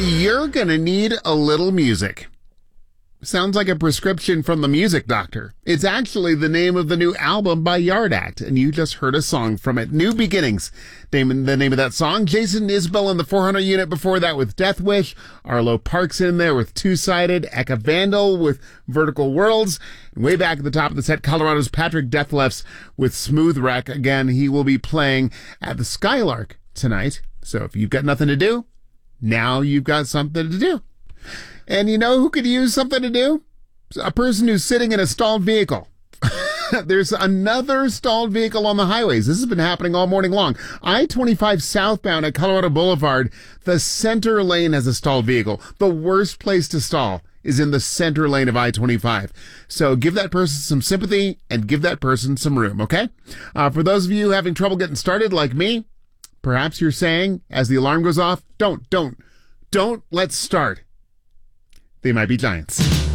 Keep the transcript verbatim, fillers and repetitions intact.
You're gonna need a little music. Sounds like a prescription from the music doctor. It's actually the name of the new album by Yard Act, and you just heard a song from it. New Beginnings. Name, the name of that song. Jason Isbell in the four hundred unit before that with Death Wish. Arlo Parks in there with Two-Sided. Eka Vandal with Vertical Worlds. And way back at the top of the set, Colorado's Patrick Deathlefs with Smooth Wreck. Again, he will be playing at the Skylark tonight. So if you've got nothing to do, now you've got something to do. And you know who could use something to do? A person who's sitting in a stalled vehicle. There's another stalled vehicle on the highways. This has been happening all morning long. I twenty-five southbound at Colorado Boulevard, the center lane has a stalled vehicle. The worst place to stall is in the center lane of I twenty-five. So give that person some sympathy and give that person some room, okay? Uh, for those of you having trouble getting started like me, perhaps you're saying, as the alarm goes off, don't, don't, don't let's start. They might be giants.